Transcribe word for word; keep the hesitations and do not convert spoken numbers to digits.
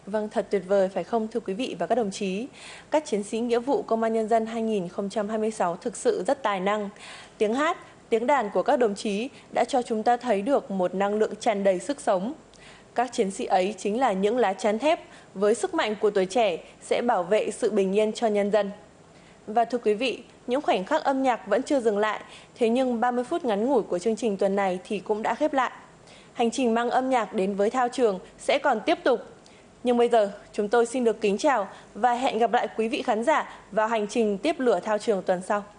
Vâng, thật tuyệt vời phải không thưa quý vị và các đồng chí? Các chiến sĩ nghĩa vụ Công an Nhân dân hai nghìn không trăm hai mươi sáu thực sự rất tài năng. Tiếng hát, tiếng đàn của các đồng chí đã cho chúng ta thấy được một năng lượng tràn đầy sức sống. Các chiến sĩ ấy chính là những lá chắn thép với sức mạnh của tuổi trẻ sẽ bảo vệ sự bình yên cho nhân dân. Và thưa quý vị, những khoảnh khắc âm nhạc vẫn chưa dừng lại, thế nhưng ba mươi phút ngắn ngủi của chương trình tuần này thì cũng đã khép lại. Hành trình mang âm nhạc đến với thao trường sẽ còn tiếp tục. Nhưng bây giờ, chúng tôi xin được kính chào và hẹn gặp lại quý vị khán giả vào hành trình tiếp lửa thao trường tuần sau.